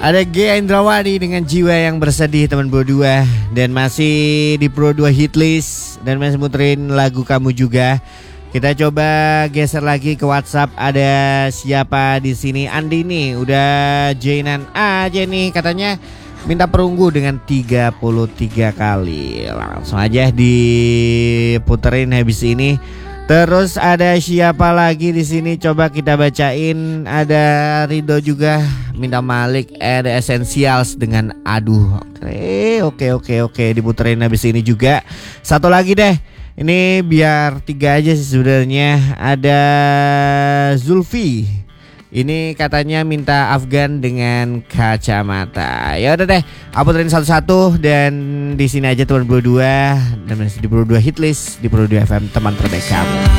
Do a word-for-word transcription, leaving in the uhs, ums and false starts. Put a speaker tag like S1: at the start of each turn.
S1: Ada G Indrawadi dengan Jiwa Yang Bersedih teman Pro dua. Dan masih di Pro dua Hitlist. Dan masih muterin lagu kamu juga. Kita coba geser lagi ke WhatsApp. Ada siapa di sini? Andi nih, udah joinan aja nih. Katanya minta perunggu dengan tiga puluh tiga kali. Langsung aja diputerin habis ini. Terus ada siapa lagi di sini? Coba kita bacain. Ada Rido juga, minta Malik, ada Essentials dengan Aduh. Oke, oke, oke, oke. Diputerin habis ini juga. Satu lagi deh. Ini biar tiga aja sih sebenarnya. Ada Zulfi. Ini katanya minta Afgan dengan Kacamata. Ya udah deh, aku puterin satu-satu dan di sini aja teman Pro dua dan masih di Pro dua Hitlist di Pro dua F M teman terbaik kamu.